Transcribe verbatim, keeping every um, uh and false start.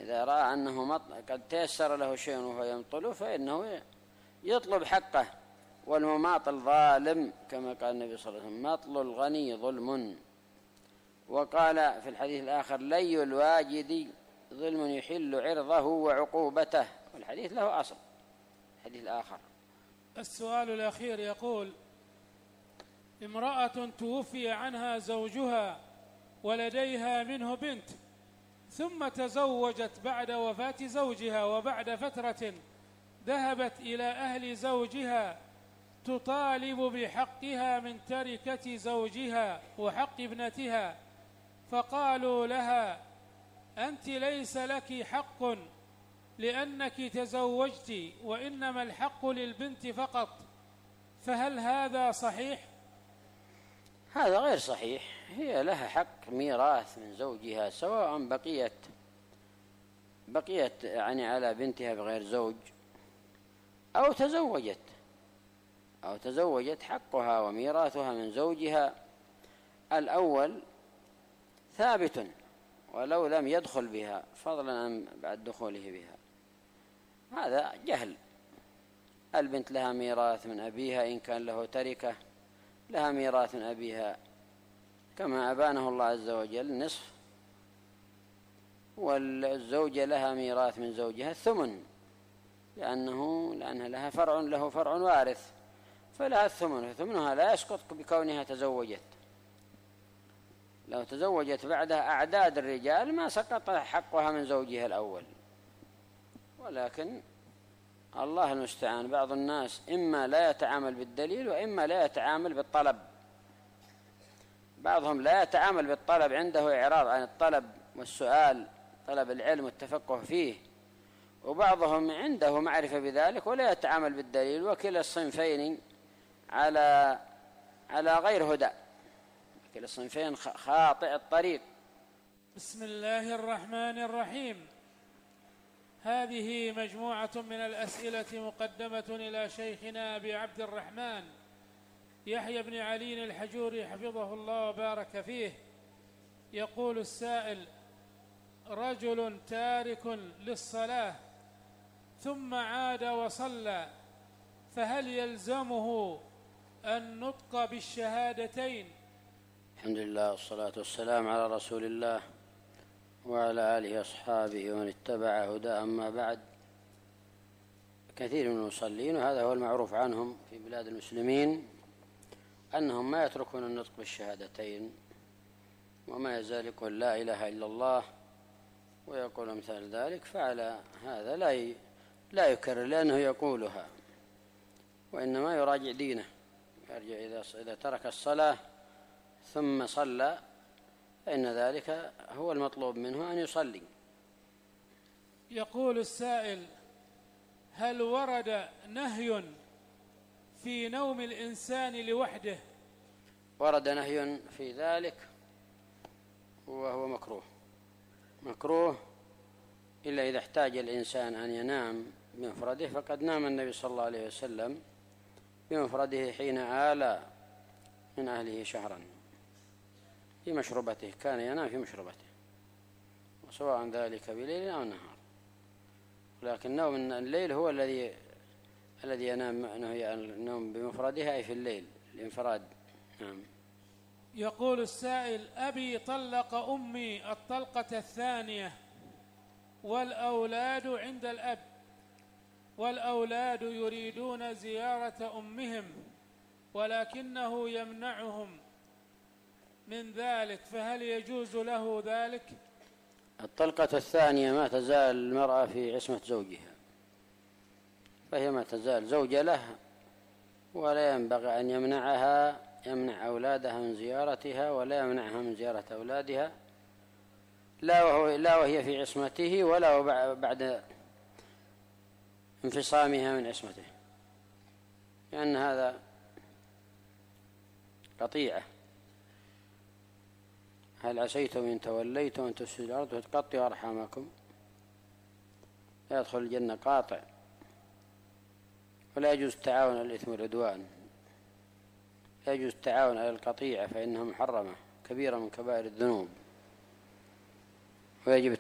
إذا رأى أنه قد تيسر له شيء وهو يمطل فإنه يطلب حقه. والمماطل ظالم كما قال النبي صلى الله عليه وسلم: مطل الغني ظلم. وقال في الحديث الآخر: لي الواجد ظلم يحل عرضه وعقوبته. والحديث له أصل. الحديث الآخر. السؤال الأخير يقول: امرأة توفي عنها زوجها ولديها منه بنت، ثم تزوجت بعد وفاة زوجها، وبعد فترة ذهبت إلى أهل زوجها تطالب بحقها من تركة زوجها وحق ابنتها، فقالوا لها: أنت ليس لك حق لأنك تزوجت، وإنما الحق للبنت فقط، فهل هذا صحيح؟ هذا غير صحيح. هي لها حق ميراث من زوجها، سواء بقيت بقيت يعني على بنتها بغير زوج أو تزوجت أو تزوجت حقها وميراثها من زوجها الأول ثابت ولو لم يدخل بها، فضلا عن بعد دخوله بها. هذا جهل. البنت لها ميراث من أبيها إن كان له تركة، لها ميراث من أبيها كما أبانه الله عز وجل نصف، والزوجة لها ميراث من زوجها الثمن، لأنه لأنها لها فرع له فرع وارث، فلها الثمن، وثمنها لا يسقط بكونها تزوجت. لو تزوجت بعدها أعداد الرجال ما سقط حقها من زوجها الأول. ولكن الله المستعان، بعض الناس إما لا يتعامل بالدليل وإما لا يتعامل بالطلب. بعضهم لا يتعامل بالطلب، عنده إعراض عن الطلب والسؤال، طلب العلم والتفقه فيه، وبعضهم عنده معرفة بذلك ولا يتعامل بالدليل، وكلا الصنفين على على غير هدى، كلا الصنفين خاطئ الطريق. بسم الله الرحمن الرحيم. هذه مجموعة من الأسئلة مقدمة إلى شيخنا أبي عبد الرحمن يحيى بن علي الحجوري حفظه الله وبارك فيه. يقول السائل: رجل تارك للصلاة ثم عاد وصلى، فهل يلزمه النطق بالشهادتين؟ الحمد لله والصلاة والسلام على رسول الله وعلى آله وأصحابه ومن اتبع هداه. أما بعد، كثير من المصلين، وهذا هو المعروف عنهم في بلاد المسلمين، أنهم ما يتركون النطق بالشهادتين، وما يزال يقول لا إله إلا الله ويقول مثال ذلك. فعلى هذا لا لا يكرر لأنه يقولها، وإنما يراجع دينه، يرجع إذا إذا ترك الصلاة ثم صلى فإن ذلك هو المطلوب منه أن يصلي. يقول السائل: هل ورد نهي في نوم الإنسان لوحده؟ ورد نهي في ذلك وهو مكروه. مكروه إلا إذا احتاج الإنسان أن ينام بمفرده، فقد نام النبي صلى الله عليه وسلم بمفرده حين آل من أهله شهرا في مشروبته، كان ينام في مشروبته، وسواء ذلك بليل أو نهار. ولكن نوم الليل هو الذي الذي ينام النوم بمفرده، أي في الليل الانفراد. نعم. يقول السائل: أبي طلق أمي الطلقة الثانية والأولاد عند الأب، والأولاد يريدون زيارة أمهم ولكنه يمنعهم من ذلك، فهل يجوز له ذلك؟ الطلقة الثانية ما تزال المرأة في عصمة زوجها، فهي ما تزال زوجة له، ولا ينبغي أن يمنعها يمنع أولادها من زيارتها، ولا يمنعها من زيارة أولادها، لا وهو لا وهي في عصمته ولا بعد انفصامها من عصمته، لأن هذا قطيعة. هل عسيتم إن توليتم أن تفسدوا الأرض وتقطعوا أرحامكم؟ لا يدخل الجنة قاطع. ولا يجوز التعاون على الإثم والعدوان، لا يجوز التعاون على القطيعة فإنها محرمة كبيرة من كبائر الذنوب، ويجب